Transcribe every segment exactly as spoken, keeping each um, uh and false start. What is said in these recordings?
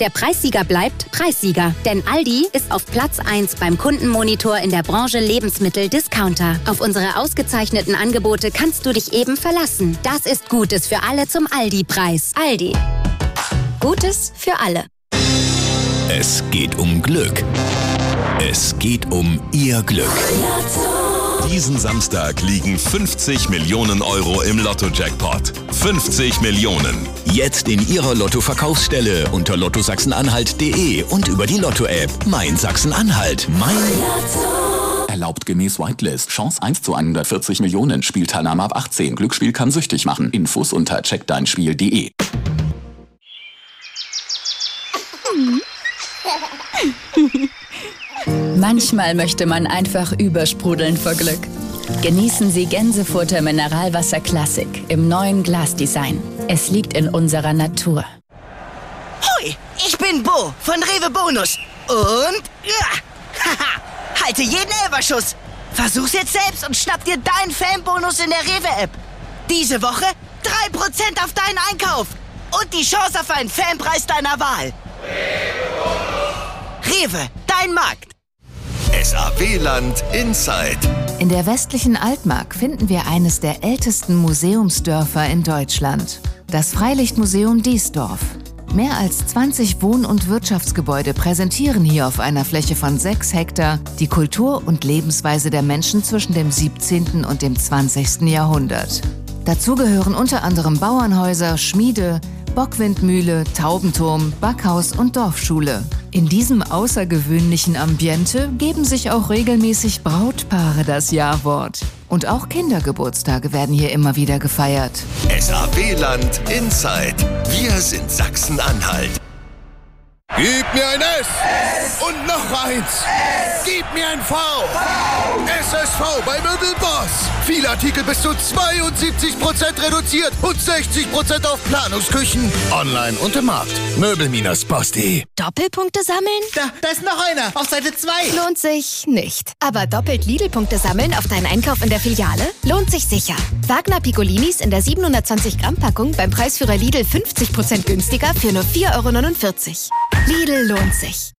Der Preissieger bleibt Preissieger. Denn Aldi ist auf Platz eins beim Kundenmonitor in der Branche Lebensmittel-Discounter. Auf unsere ausgezeichneten Angebote kannst du dich eben verlassen. Das ist Gutes für alle zum Aldi-Preis. Aldi. Gutes für alle. Es geht um Glück. Es geht um Ihr Glück. Diesen Samstag liegen fünfzig Millionen Euro im Lotto-Jackpot. fünfzig Millionen. Jetzt in Ihrer Lotto-Verkaufsstelle unter lotto sachsen-anhalt punkt de und über die Lotto-App. Mein Sachsen-Anhalt. Mein Lotto. Erlaubt gemäß Whitelist. Chance eins zu hundertvierzig Millionen. Spielteilnahme ab achtzehn. Glücksspiel kann süchtig machen. Infos unter check dein spiel punkt de. Manchmal möchte man einfach übersprudeln vor Glück. Genießen Sie Gänsefurter Mineralwasser Classic im neuen Glasdesign. Es liegt in unserer Natur. Hoi, ich bin Bo von Rewe Bonus. Und ja, haha, halte jeden Elferschuss. Versuch's jetzt selbst und schnapp dir deinen Fanbonus in der Rewe-App. Diese Woche drei Prozent auf deinen Einkauf. Und die Chance auf einen Fanpreis deiner Wahl. Rewe, dein Markt. S A W-Land Inside. In der westlichen Altmark finden wir eines der ältesten Museumsdörfer in Deutschland. Das Freilichtmuseum Diesdorf. Mehr als zwanzig Wohn- und Wirtschaftsgebäude präsentieren hier auf einer Fläche von sechs Hektar die Kultur und Lebensweise der Menschen zwischen dem siebzehnten und dem zwanzigsten Jahrhundert. Dazu gehören unter anderem Bauernhäuser, Schmiede, Bockwindmühle, Taubenturm, Backhaus und Dorfschule. In diesem außergewöhnlichen Ambiente geben sich auch regelmäßig Brautpaare das Ja-Wort. Und auch Kindergeburtstage werden hier immer wieder gefeiert. S A W-Land Inside. Wir sind Sachsen-Anhalt. Gib mir ein S, S. Und noch eins. S. Gib mir ein V. V. S S V bei Möbelboss. Viele Artikel bis zu zweiundsiebzig Prozent reduziert und sechzig Prozent auf Planungsküchen. Online und im Markt. Möbel Boss punkt de. Doppelpunkte sammeln? Da, da ist noch einer. Auf Seite zwei. Lohnt sich nicht. Aber doppelt Lidl-Punkte sammeln auf deinen Einkauf in der Filiale? Lohnt sich sicher. Wagner Piccolinis in der siebenhundertzwanzig Gramm Packung beim Preisführer Lidl fünfzig Prozent günstiger für nur vier Euro neunundvierzig. Lidl lohnt sich.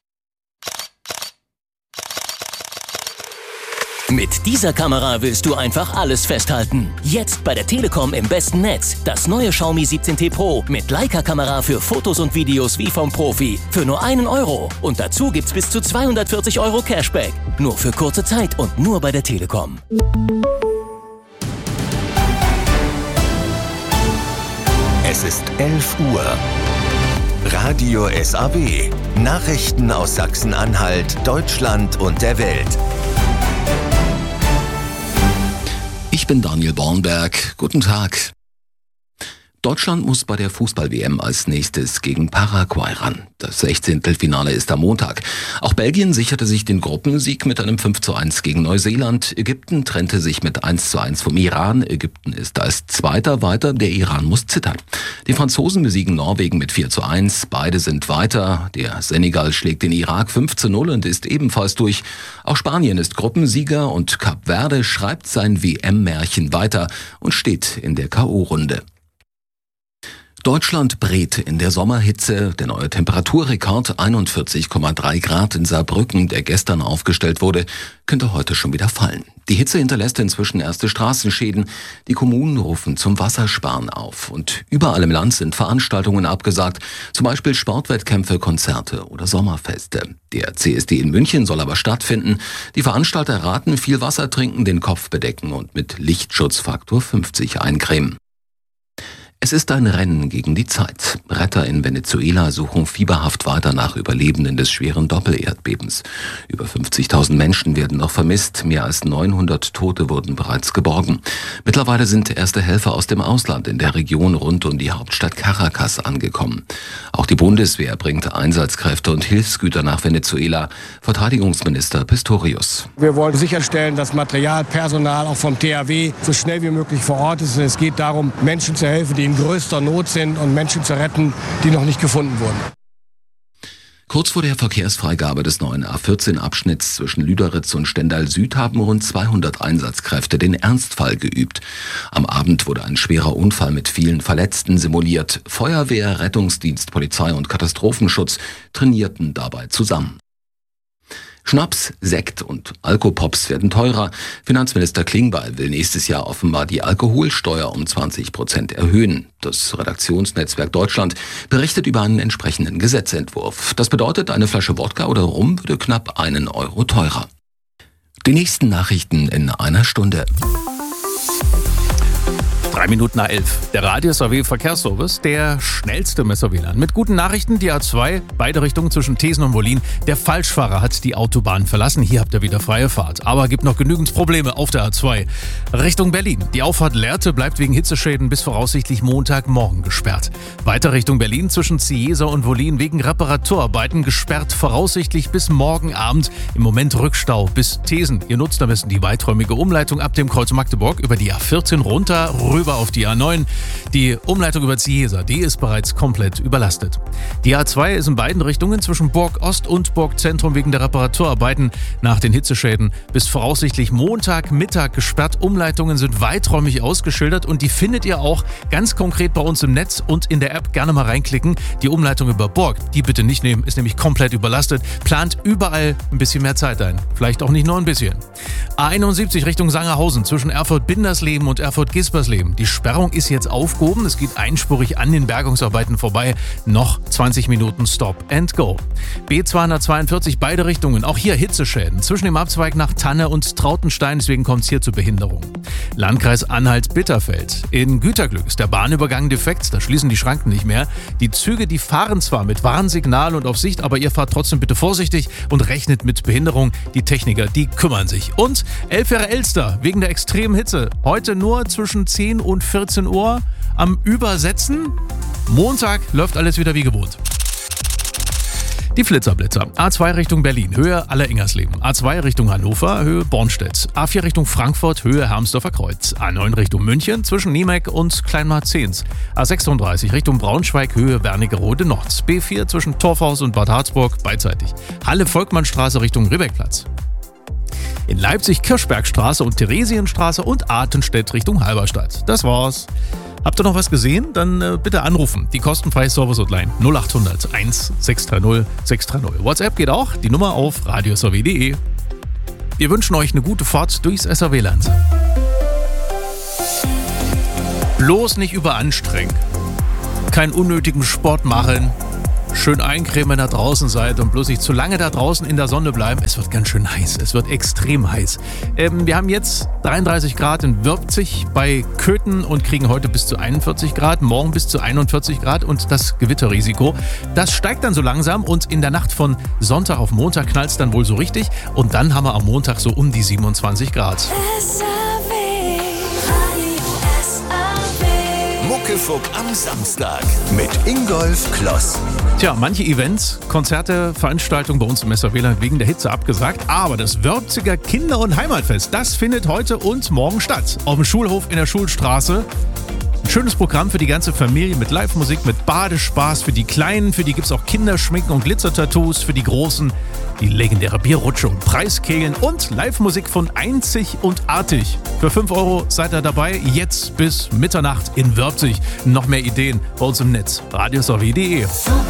Mit dieser Kamera willst du einfach alles festhalten. Jetzt bei der Telekom im besten Netz. Das neue Xiaomi siebzehn T Pro mit Leica-Kamera für Fotos und Videos wie vom Profi. Für nur einen Euro. Und dazu gibt's bis zu zweihundertvierzig Euro Cashback. Nur für kurze Zeit und nur bei der Telekom. Es ist elf Uhr. Radio S A W. Nachrichten aus Sachsen-Anhalt, Deutschland und der Welt. Ich bin Daniel Bornberg. Guten Tag. Deutschland muss bei der Fußball-W M als nächstes gegen Paraguay ran. Das Sechzehntelfinale ist am Montag. Auch Belgien sicherte sich den Gruppensieg mit einem fünf zu eins gegen Neuseeland. Ägypten trennte sich mit eins zu eins vom Iran. Ägypten ist als Zweiter weiter. Der Iran muss zittern. Die Franzosen besiegen Norwegen mit vier zu eins. Beide sind weiter. Der Senegal schlägt den Irak fünf zu null und ist ebenfalls durch. Auch Spanien ist Gruppensieger und Kap Verde schreibt sein W M-Märchen weiter und steht in der K O-Runde. Deutschland brät in der Sommerhitze. Der neue Temperaturrekord einundvierzig Komma drei Grad in Saarbrücken, der gestern aufgestellt wurde, könnte heute schon wieder fallen. Die Hitze hinterlässt inzwischen erste Straßenschäden. Die Kommunen rufen zum Wassersparen auf. Und überall im Land sind Veranstaltungen abgesagt, zum Beispiel Sportwettkämpfe, Konzerte oder Sommerfeste. Der C S D in München soll aber stattfinden. Die Veranstalter raten, viel Wasser trinken, den Kopf bedecken und mit Lichtschutzfaktor fünfzig eincremen. Es ist ein Rennen gegen die Zeit. Retter in Venezuela suchen fieberhaft weiter nach Überlebenden des schweren Doppelerdbebens. Über fünfzigtausend Menschen werden noch vermisst. Mehr als neunhundert Tote wurden bereits geborgen. Mittlerweile sind erste Helfer aus dem Ausland in der Region rund um die Hauptstadt Caracas angekommen. Auch die Bundeswehr bringt Einsatzkräfte und Hilfsgüter nach Venezuela. Verteidigungsminister Pistorius. Wir wollen sicherstellen, dass Material, Personal auch vom T H W so schnell wie möglich vor Ort ist. Es geht darum, Menschen zu helfen, die in größter Not sind und Menschen zu retten, die noch nicht gefunden wurden. Kurz vor der Verkehrsfreigabe des neuen A vierzehn Abschnitts zwischen Lüderitz und Stendal Süd haben rund zweihundert Einsatzkräfte den Ernstfall geübt. Am Abend wurde ein schwerer Unfall mit vielen Verletzten simuliert. Feuerwehr, Rettungsdienst, Polizei und Katastrophenschutz trainierten dabei zusammen. Schnaps, Sekt und Alkopops werden teurer. Finanzminister Klingbeil will nächstes Jahr offenbar die Alkoholsteuer um zwanzig Prozent erhöhen. Das Redaktionsnetzwerk Deutschland berichtet über einen entsprechenden Gesetzentwurf. Das bedeutet, eine Flasche Wodka oder Rum würde knapp einen Euro teurer. Die nächsten Nachrichten in einer Stunde. Drei Minuten nach elf. Der Radio S A W Verkehrsservice, der schnellste Messer W L A N. Mit guten Nachrichten, die A zwei, beide Richtungen zwischen Thesen und Wollin. Der Falschfahrer hat die Autobahn verlassen. Hier habt ihr wieder freie Fahrt. Aber gibt noch genügend Probleme auf der A zwei. Richtung Berlin. Die Auffahrt Lehrte bleibt wegen Hitzeschäden bis voraussichtlich Montagmorgen gesperrt. Weiter Richtung Berlin zwischen Ziesa und Wollin wegen Reparaturarbeiten gesperrt voraussichtlich bis morgen Abend. Im Moment Rückstau bis Thesen. Ihr nutzt am besten die weiträumige Umleitung ab dem Kreuz Magdeburg über die A vierzehn runter, rüber auf die A neun. Die Umleitung über Ziesa, die ist bereits komplett überlastet. Die A zwei ist in beiden Richtungen zwischen Burg Ost und Burg Zentrum wegen der Reparaturarbeiten nach den Hitzeschäden bis voraussichtlich Montagmittag gesperrt. Umleitungen sind weiträumig ausgeschildert und die findet ihr auch ganz konkret bei uns im Netz und in der App. Gerne mal reinklicken. Die Umleitung über Burg, die bitte nicht nehmen, ist nämlich komplett überlastet. Plant überall ein bisschen mehr Zeit ein. Vielleicht auch nicht nur ein bisschen. A einundsiebzig Richtung Sangerhausen zwischen Erfurt-Bindersleben und Erfurt-Gispersleben. Die Sperrung ist jetzt aufgehoben. Es geht einspurig an den Bergungsarbeiten vorbei. Noch zwanzig Minuten Stop and Go. B zweihundertzweiundvierzig, beide Richtungen. Auch hier Hitzeschäden. Zwischen dem Abzweig nach Tanne und Trautenstein. Deswegen kommt es hier zu Behinderung. Landkreis Anhalt-Bitterfeld. In Güterglück ist der Bahnübergang defekt. Da schließen die Schranken nicht mehr. Die Züge, die fahren zwar mit Warnsignal und auf Sicht, aber ihr fahrt trotzdem bitte vorsichtig und rechnet mit Behinderung. Die Techniker, die kümmern sich. Und Elfjähre Elster wegen der extremen Hitze. Heute nur zwischen zehn und vierzehn Uhr am Übersetzen. Montag läuft alles wieder wie gewohnt. Die Flitzerblitzer. A zwei Richtung Berlin, Höhe Aller-Ingersleben. A zwei Richtung Hannover, Höhe Bornstedt. A vier Richtung Frankfurt, Höhe Hermsdorfer Kreuz. A neun Richtung München, zwischen Niemek und Kleinmarzehns. A sechsunddreißig Richtung Braunschweig, Höhe Wernigerode Nord. B vier zwischen Torfhaus und Bad Harzburg, beidseitig. Halle-Volkmannstraße Richtung Ribbeckplatz. In Leipzig Kirchbergstraße und Theresienstraße und Artenstedt Richtung Halberstadt. Das war's. Habt ihr noch was gesehen? Dann äh, bitte anrufen. Die kostenfreie Service-Hotline null achthundert eins sechs drei null sechs drei null. WhatsApp geht auch. Die Nummer auf radio s a w punkt d e. Wir wünschen euch eine gute Fahrt durchs S A W-Land. Bloß nicht überanstrengen. Keinen unnötigen Sport machen. Schön eincremen, wenn ihr draußen seid und bloß nicht zu lange da draußen in der Sonne bleiben. Es wird ganz schön heiß. Es wird extrem heiß. Ähm, wir haben jetzt dreiunddreißig Grad in Wörpzig bei Köthen und kriegen heute bis zu einundvierzig Grad, morgen bis zu einundvierzig Grad und das Gewitterrisiko. Das steigt dann so langsam und in der Nacht von Sonntag auf Montag knallt es dann wohl so richtig und dann haben wir am Montag so um die siebenundzwanzig Grad. Muckefuck am Samstag mit Ingolf Kloss. Tja, manche Events, Konzerte, Veranstaltungen bei uns im S A W-Land wegen der Hitze abgesagt. Aber das Wörpziger Kinder- und Heimatfest, das findet heute und morgen statt. Auf dem Schulhof in der Schulstraße. Ein schönes Programm für die ganze Familie mit Live-Musik, mit Badespaß für die Kleinen. Für die gibt es auch Kinderschminken und Glitzer-Tattoos. Für die Großen die legendäre Bierrutsche und Preiskegeln und Live-Musik von Einzig und Artig. Für fünf Euro seid ihr dabei, jetzt bis Mitternacht in Wörpzig. Noch mehr Ideen bei uns im Netz. radio s a w punkt d e.